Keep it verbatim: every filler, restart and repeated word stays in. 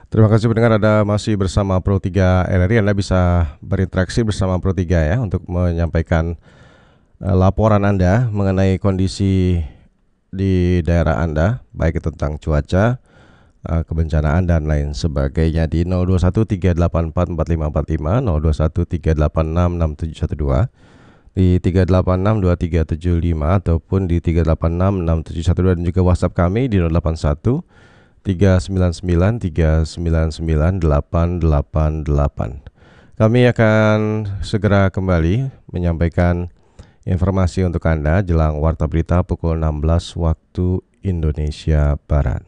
Terima kasih pendengar, Anda masih bersama Pro tiga R R I. Anda bisa berinteraksi bersama Pro tiga ya untuk menyampaikan uh, laporan Anda mengenai kondisi di daerah Anda, baik itu tentang cuaca, uh, kebencanaan dan lain sebagainya di nol dua satu tiga delapan empat empat lima empat lima, nol dua satu tiga delapan enam enam tujuh satu dua, di tiga delapan enam dua tiga tujuh lima ataupun di tiga delapan enam enam tujuh satu dua, dan juga WhatsApp kami di nol delapan satu tiga sembilan sembilan tiga sembilan sembilan delapan delapan delapan. Kami akan segera kembali menyampaikan informasi untuk Anda jelang Warta Berita pukul enam belas waktu Indonesia Barat.